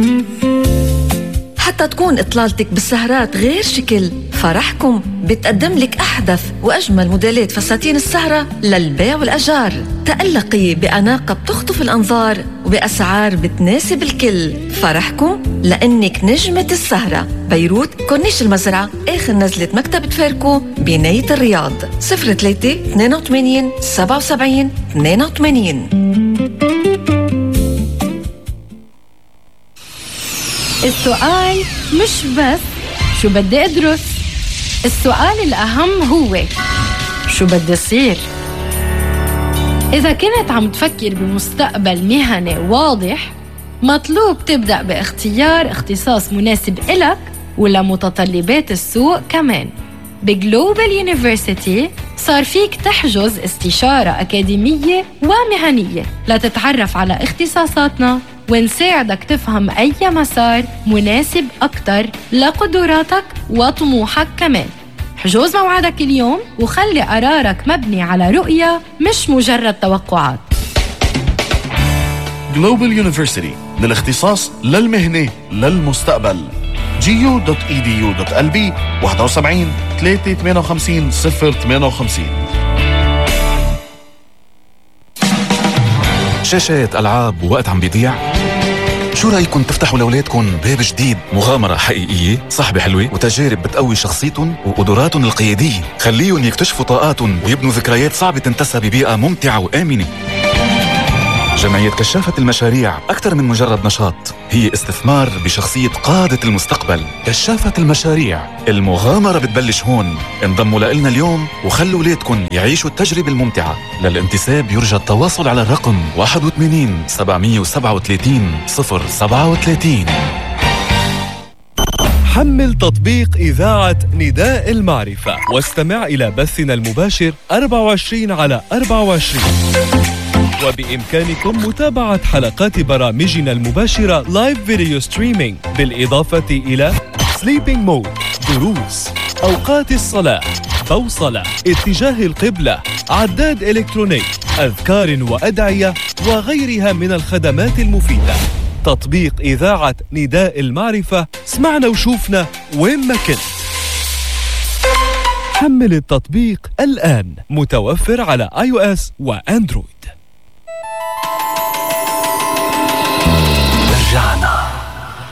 حتى تكون إطلالتك بالسهرات غير شكل، فرحكم بتقدم لك أحدث وأجمل موديلات فساتين السهرة للبيع والأجار. تألقي بأناقة بتخطف الأنظار وبأسعار بتناسب الكل. فرحكم لأنك نجمة السهرة. بيروت، كورنيش المزرعة، آخر نزلة مكتبة فاركو بناية الرياض. 03 82 77 82. السؤال مش بس شو بدي أدرس، السؤال الأهم هو شو بدي أصير. إذا كنت عم تفكر بمستقبل مهني واضح، مطلوب تبدأ باختيار اختصاص مناسب إلك ولا متطلبات السوق كمان. بجلوبال يونيفرسيتي صار فيك تحجز استشارة أكاديمية ومهنية لتتعرف على اختصاصاتنا ونساعدك تفهم أي مسار مناسب أكتر لقدراتك وطموحك كمان. حجوز موعدك اليوم وخلي قرارك مبني على رؤية مش مجرد توقعات. جلوبال يونيفرسيتي، للاختصاص للمهنة للمستقبل. gu.edu.lb 71 358 058. شاشات ألعاب ووقت عم بيضيع؟ شو رأيكم تفتحوا لأولادكم باب جديد، مغامرة حقيقية، صحبة حلوة وتجارب بتقوي شخصيتهم وقدراتهم القيادية. خليهم يكتشفوا طاقاتهم ويبنوا ذكريات صعبة تنتسى ببيئة ممتعة وآمنة. جمعية كشافة المشاريع أكثر من مجرد نشاط، هي استثمار بشخصية قادة المستقبل. كشافة المشاريع، المغامرة بتبلش هون. انضموا لنا اليوم وخلوا ولادكم يعيشوا التجربة الممتعة. للانتساب يرجى التواصل على الرقم 81 737 037. حمل تطبيق إذاعة نداء المعرفة واستمع إلى بثنا المباشر 24 على 24. وبإمكانكم متابعة حلقات برامجنا المباشرة لايف فيديو ستريمينج، بالإضافة إلى سليبينج مود، دروس، أوقات الصلاة، بوصلة، اتجاه القبلة، عداد إلكتروني، أذكار وأدعية وغيرها من الخدمات المفيدة. تطبيق إذاعة نداء المعرفة، اسمعنا وشوفنا وين ما كنت. حمل التطبيق الآن، متوفر على iOS وأندرويد. رجعنا